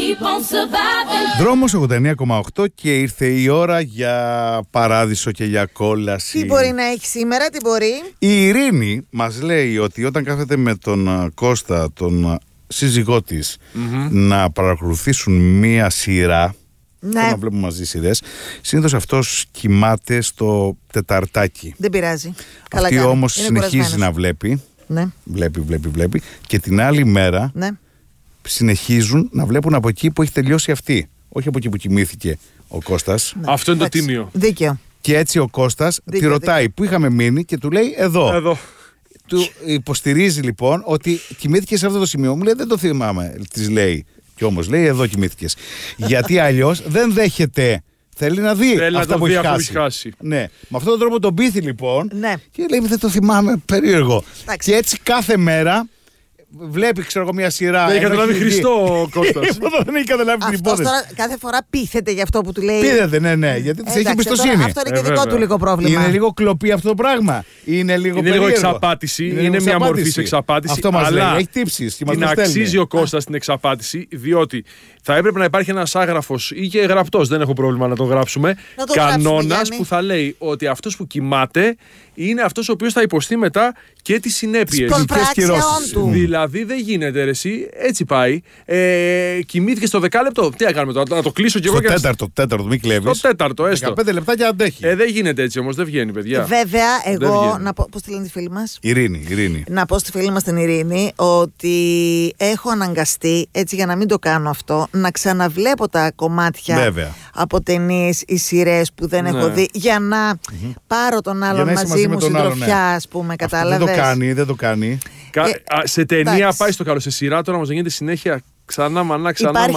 Δρόμος 89,8 και ήρθε η ώρα για παράδεισο και για κόλαση. Τι μπορεί να έχει σήμερα, τι μπορεί? Η Ειρήνη μας λέει ότι όταν κάθεται με τον Κώστα, τον σύζυγό της, να παρακολουθήσουν μία σειρά, να βλέπουμε μαζί σειρές, συνήθως αυτός κοιμάται στο τεταρτάκι. Δεν πειράζει. Αυτή όμως συνεχίζει να βλέπει. Ναι. Βλέπει και την άλλη μέρα συνεχίζουν να βλέπουν από εκεί που έχει τελειώσει αυτή. Όχι από εκεί που κοιμήθηκε ο Κώστας. Ναι. Αυτό είναι το τίμιο. Δίκαιο. Και έτσι ο Κώστας τη ρωτάει που είχαμε μείνει και του λέει εδώ. Του υποστηρίζει λοιπόν ότι κοιμήθηκε σε αυτό το σημείο. Μου λέει δεν το θυμάμαι, της λέει. Και όμως λέει εδώ κοιμήθηκες. Γιατί αλλιώς δεν δέχεται. Θέλει να δει αυτά που έχει χάσει. Ναι. Με αυτόν τον τρόπο τον πείθει λοιπόν. Ναι. Και λέει δεν το θυμάμαι, περίεργο. Εντάξει. Και έτσι κάθε μέρα βλέπει, ξέρω εγώ, μια σειρά. Δεν έχει καταλάβει Χριστό ο Κώστας. Δεν έχει καταλάβει την υπόθεση. Τώρα κάθε φορά πείθεται για αυτό που του λέει. Πείθεται, ναι, γιατί της έχει εμπιστοσύνη. Αυτό είναι και δικό του λίγο πρόβλημα. Είναι λίγο κλοπή αυτό το πράγμα. Είναι λίγο εξαπάτηση. Είναι μια μορφή εξαπάτηση. Αυτό μας λέει. Έχει τύψεις. Την αξίζει ο Κώστας την εξαπάτηση, διότι θα έπρεπε να υπάρχει ένας άγραφος ή και γραπτός, δεν έχω πρόβλημα να το γράψουμε, κανόνας που θα λέει ότι αυτός που κοιμάται είναι αυτός ο οποίος θα υποστεί μετά και τις συνέπειες. Των πράξεων του. Δηλαδή δεν γίνεται ρε εσύ, έτσι πάει. Κοιμήθηκε στο δεκάλεπτο, τι να κάνουμε τώρα, να το κλείσω κι εγώ. Στο τέταρτο, μην κλέβεις. Στο τέταρτο, έστω. 15 λεπτά και αντέχει. Δεν γίνεται έτσι όμως, δεν βγαίνει, παιδιά. Βέβαια, εγώ να πω. Πώς τη λένε τη φίλη μας? Ειρήνη. Να πω στη φίλη μας την Ειρήνη ότι έχω αναγκαστεί, έτσι για να μην το κάνω αυτό, να ξαναβλέπω τα κομμάτια από ταινίες ή σειρές που δεν έχω δει, για να πάρω τον άλλον μαζί μου συντροφιά, ας πούμε, κατάλαβες. Δεν το κάνει. Σε ταινία πάει στο καλό, σε σειρά τώρα όμως δεν γίνεται συνέχεια. Ξανά μανά.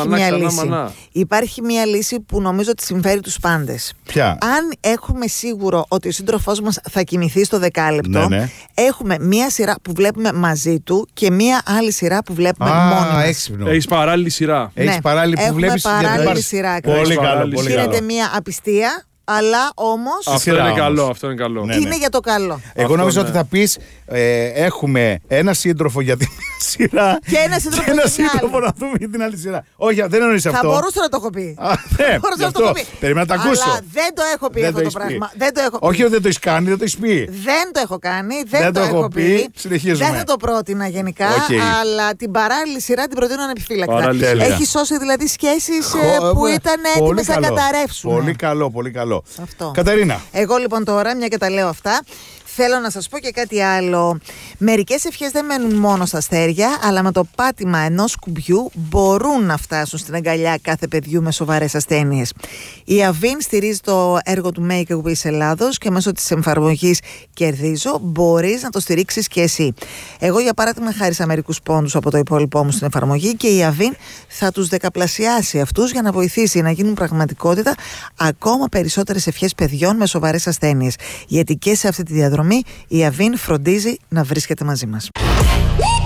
Υπάρχει μια λύση που νομίζω ότι συμφέρει τους πάντες. Ποια? Αν έχουμε σίγουρο ότι ο σύντροφός μας θα κοιμηθεί στο δεκάλεπτο, έχουμε μια σειρά που βλέπουμε μαζί του και μια άλλη σειρά που βλέπουμε μόνοι μας. Έχεις παράλληλη σειρά. Έχεις παράλληλη που βλέπεις. Έχουμε παράλληλη σειρά. Πολύ καλό. Γίνεται μια απιστία. Αλλά όμως. Αυτό είναι καλό. Είναι για το καλό. Εγώ νόμιζα ότι θα πεις έχουμε ένα σύντροφο για την σειρά και ένα σύντροφο να δούμε για την άλλη σειρά. Όχι, δεν εννοείς αυτό. Θα μπορούσα να το έχω πει. Περίμενα να το ακούσω. Αλλά δεν το έχω πει αυτό το πράγμα. Όχι ότι δεν το έχεις κάνει, δεν το έχεις πει. Δεν το έχω κάνει, δεν το έχω πει. Συνεχίζουμε. Δεν θα το πρότεινα γενικά, αλλά την παράλληλη σειρά την προτείνω ανεπιφύλακτα. Έχει σώσει δηλαδή σχέσεις που ήταν έτοιμες να καταρρεύσουν. Πολύ καλό. Αυτό. Κατερίνα. Εγώ λοιπόν τώρα, μια και τα λέω αυτά, θέλω να σας πω και κάτι άλλο. Μερικές ευχές δεν μένουν μόνο στα αστέρια, αλλά με το πάτημα ενός κουμπιού μπορούν να φτάσουν στην αγκαλιά κάθε παιδιού με σοβαρές ασθένειες. Η Αβίν στηρίζει το έργο του Make a Wish Ελλάδος και μέσω της εφαρμογής Κερδίζω μπορείς να το στηρίξεις και εσύ. Εγώ για παράδειγμα χάρισα μερικούς πόντους από το υπόλοιπό μου στην εφαρμογή και η Αβίν θα τους δεκαπλασιάσει αυτούς για να βοηθήσει να γίνουν πραγματικότητα ακόμα περισσότερες ευχές παιδιών με σοβαρές ασθένειες. Γιατί και σε αυτή τη διαδρομή η Αβίν φροντίζει να βρίσκεται μαζί μας.